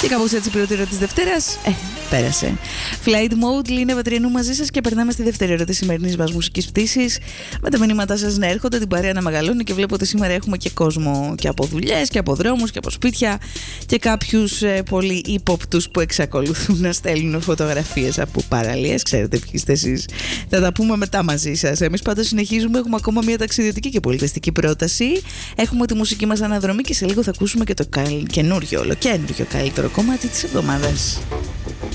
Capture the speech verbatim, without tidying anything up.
Και κάπως έτσι η πρώτη ώρα της Δευτέρας ε, πέρασε. Flight Mode, Λίνα Βατριανού μαζί σας και περνάμε στη δεύτερη ώρα της σημερινής μας μουσικής πτήσης. Με τα μηνύματά σας να έρχονται, την παρέα να μεγαλώνει και βλέπω ότι σήμερα έχουμε και κόσμο και από δουλειές και από δρόμους και από σπίτια και κάποιους ε, πολύ ύποπτους που εξακολουθούν να στέλνουν φωτογραφίες από παραλίες. Ξέρετε ποιοι είστε εσείς. Θα τα πούμε μετά μαζί σας. Εμείς πάντως συνεχίζουμε, έχουμε ακόμα μια ταξιδιωτική και πολιτιστική πρόταση. Έχουμε τη μουσική μας αναδρομή και σε λίγο θα ακούσουμε και το καινούριο, ολοκένουργιο καλύτερο κομμάτι της εβδομάδας.